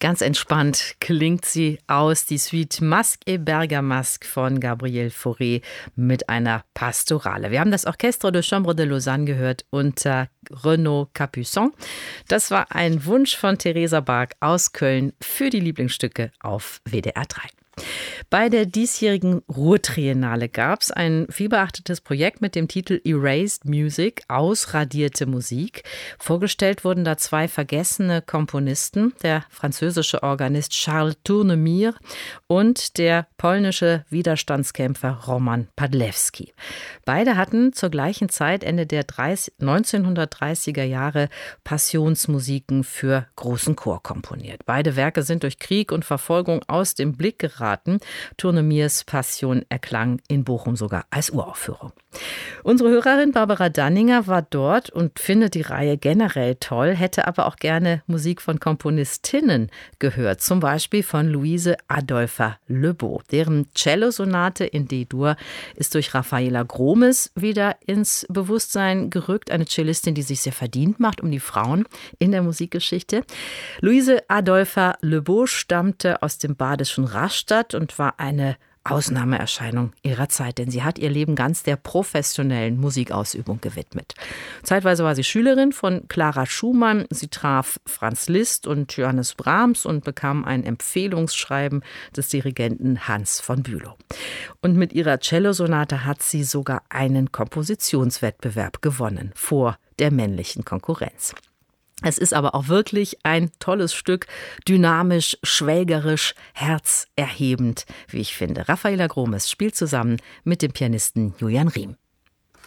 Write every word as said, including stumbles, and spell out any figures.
Ganz entspannt klingt sie aus, die Suite Masque et Bergamasque von Gabriel Fauré mit einer Pastorale. Wir haben das Orchestre de Chambre de Lausanne gehört unter Renaud Capuçon. Das war ein Wunsch von Theresa Bark aus Köln für die Lieblingsstücke auf W D R drei. Bei der diesjährigen Ruhr-Triennale gab es ein vielbeachtetes Projekt mit dem Titel Erased Music, ausradierte Musik. Vorgestellt wurden da zwei vergessene Komponisten, der französische Organist Charles Tournemire und der polnische Widerstandskämpfer Roman Padlewski. Beide hatten zur gleichen Zeit, Ende der neunzehnhundertdreißiger Jahre, Passionsmusiken für großen Chor komponiert. Beide Werke sind durch Krieg und Verfolgung aus dem Blick geraten. Tournemires Passion erklang in Bochum sogar als Uraufführung. Unsere Hörerin Barbara Danninger war dort und findet die Reihe generell toll, hätte aber auch gerne Musik von Komponistinnen gehört, zum Beispiel von Louise Adolpha Lebeau. Deren Cellosonate in D-Dur ist durch Rafaela Gromes wieder ins Bewusstsein gerückt, eine Cellistin, die sich sehr verdient macht um die Frauen in der Musikgeschichte. Louise Adolpha Lebeau stammte aus dem badischen Rastatt und war eine Ausnahmeerscheinung ihrer Zeit, denn sie hat ihr Leben ganz der professionellen Musikausübung gewidmet. Zeitweise war sie Schülerin von Clara Schumann. Sie traf Franz Liszt und Johannes Brahms und bekam ein Empfehlungsschreiben des Dirigenten Hans von Bülow. Und mit ihrer Cellosonate hat sie sogar einen Kompositionswettbewerb gewonnen vor der männlichen Konkurrenz. Es ist aber auch wirklich ein tolles Stück, dynamisch, schwelgerisch, herzerhebend, wie ich finde. Rafaela Gromes spielt zusammen mit dem Pianisten Julian Riem.